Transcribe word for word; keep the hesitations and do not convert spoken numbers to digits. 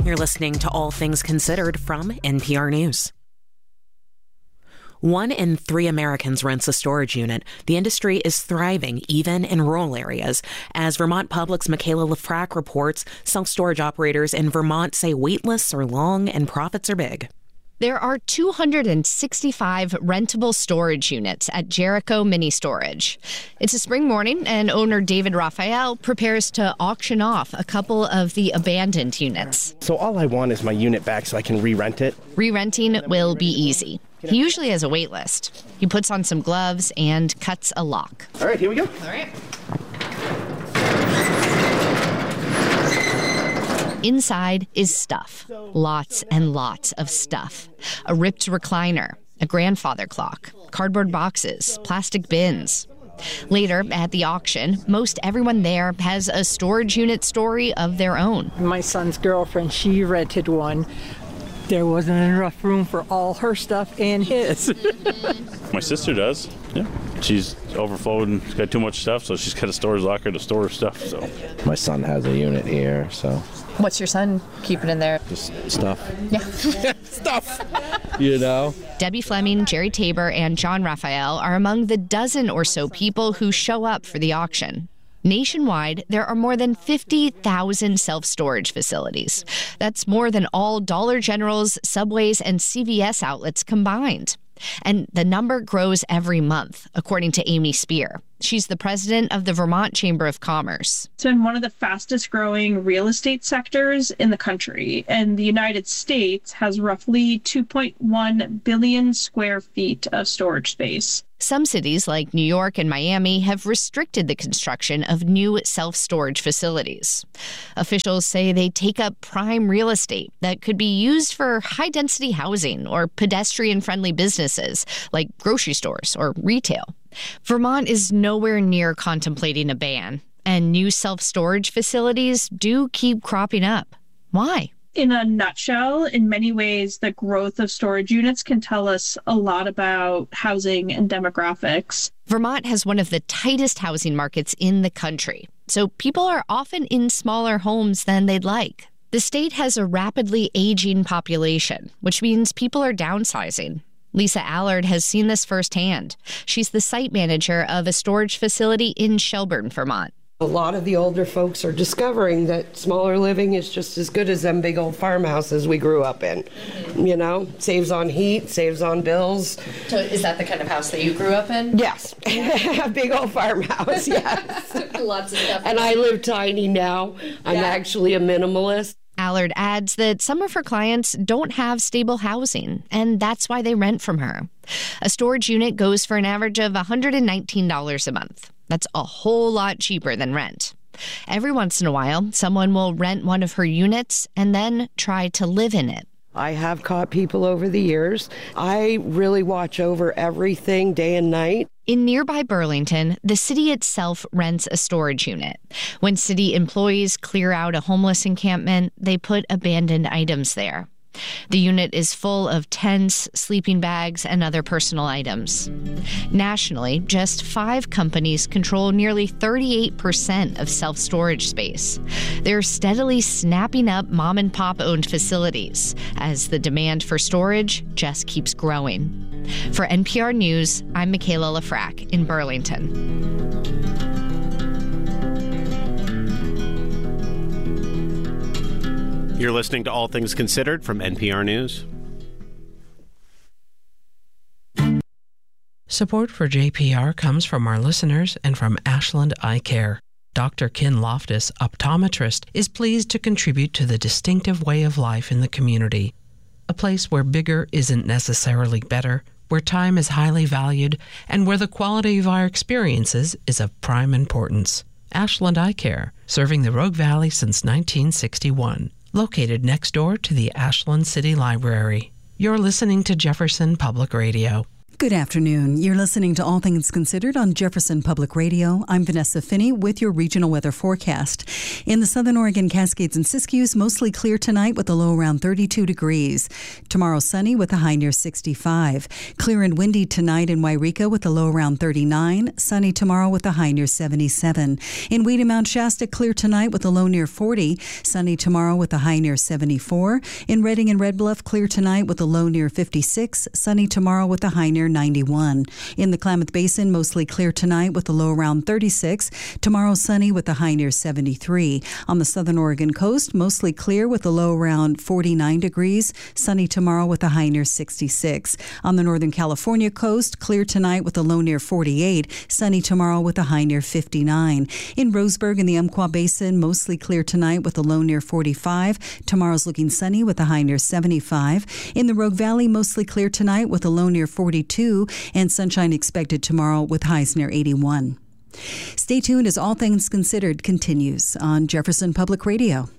You're listening to All Things Considered from N P R News. One in three Americans rents a storage unit. The industry is thriving, even in rural areas. As Vermont Public's Michaela Lafrac reports, self-storage operators in Vermont say wait lists are long and profits are big. There are two hundred sixty-five rentable storage units at Jericho Mini Storage. It's a spring morning, and owner David Raphael prepares to auction off a couple of the abandoned units. So all I want is my unit back so I can re-rent it. Re-renting will be easy. He usually has a wait list. He puts on some gloves and cuts a lock. All right, here we go. All right. Inside is stuff. Lots and lots of stuff. A ripped recliner, a grandfather clock, cardboard boxes, plastic bins. Later, at the auction, most everyone there has a storage unit story of their own. My son's girlfriend, she rented one. There wasn't enough room for all her stuff and his. My sister does, yeah. She's overflowed and got too much stuff, so she's got a storage locker to store her stuff. So my son has a unit here, so. What's your son keeping in there? Just stuff. Yeah. Stuff, you know? Debbie Fleming, Jerry Tabor, and John Raphael are among the dozen or so people who show up for the auction. Nationwide, there are more than fifty thousand self-storage facilities. That's more than all Dollar Generals, Subways, and C V S outlets combined. And the number grows every month, according to Amy Spear. She's the president of the Vermont Chamber of Commerce. It's been one of the fastest growing real estate sectors in the country, and the United States has roughly two point one billion square feet of storage space. Some cities like New York and Miami have restricted the construction of new self-storage facilities. Officials say they take up prime real estate that could be used for high-density housing or pedestrian-friendly businesses like grocery stores or retail. Vermont is nowhere near contemplating a ban, and new self-storage facilities do keep cropping up. Why? In a nutshell, in many ways, the growth of storage units can tell us a lot about housing and demographics. Vermont has one of the tightest housing markets in the country, so people are often in smaller homes than they'd like. The state has a rapidly aging population, which means people are downsizing. Lisa Allard has seen this firsthand. She's the site manager of a storage facility in Shelburne, Vermont. A lot of the older folks are discovering that smaller living is just as good as them big old farmhouses we grew up in. Mm-hmm. You know, saves on heat, saves on bills. So is that the kind of house that you grew up in? Yes. A big old farmhouse, yes. Lots of stuff. And I live tiny now. I'm yeah. actually a minimalist. Allard adds that some of her clients don't have stable housing, and that's why they rent from her. A storage unit goes for an average of one hundred nineteen dollars a month. That's a whole lot cheaper than rent. Every once in a while, someone will rent one of her units and then try to live in it. I have caught people over the years. I really watch over everything day and night. In nearby Burlington, the city itself rents a storage unit. When city employees clear out a homeless encampment, they put abandoned items there. The unit is full of tents, sleeping bags, and other personal items. Nationally, just five companies control nearly thirty-eight percent of self-storage space. They're steadily snapping up mom-and-pop-owned facilities as the demand for storage just keeps growing. For N P R News, I'm Michaela Lafrac in Burlington. You're listening to All Things Considered from N P R News. Support for J P R comes from our listeners and from Ashland Eye Care. Doctor Ken Loftus, optometrist, is pleased to contribute to the distinctive way of life in the community. A place where bigger isn't necessarily better, where time is highly valued, and where the quality of our experiences is of prime importance. Ashland Eye Care, serving the Rogue Valley since nineteen sixty-one. Located next door to the Ashland City Library. You're listening to Jefferson Public Radio. Good afternoon. You're listening to All Things Considered on Jefferson Public Radio. I'm Vanessa Finney with your regional weather forecast. In the southern Oregon Cascades and Siskiyous, mostly clear tonight with a low around thirty-two degrees. Tomorrow sunny with a high near sixty-five. Clear and windy tonight in Wairika with a low around thirty-nine. Sunny tomorrow with a high near seventy-seven. In Wheat and Mount Shasta, clear tonight with a low near forty. Sunny tomorrow with a high near seventy-four. In Redding and Red Bluff, clear tonight with a low near fifty-six. Sunny tomorrow with a high near ninety-one. In the Klamath Basin, mostly clear tonight with a low around thirty-six. Tomorrow sunny with a high near seventy-three. On the southern Oregon coast, mostly clear with a low around forty-nine degrees. Sunny tomorrow with a high near sixty-six. On the northern California coast, clear tonight with a low near forty-eight. Sunny tomorrow with a high near fifty-nine. In Roseburg in the Umpqua Basin, mostly clear tonight with a low near forty-five. Tomorrow's looking sunny with a high near seventy-five. In the Rogue Valley, mostly clear tonight with a low near forty-two. And sunshine expected tomorrow with highs near eighty-one. Stay tuned as All Things Considered continues on Jefferson Public Radio.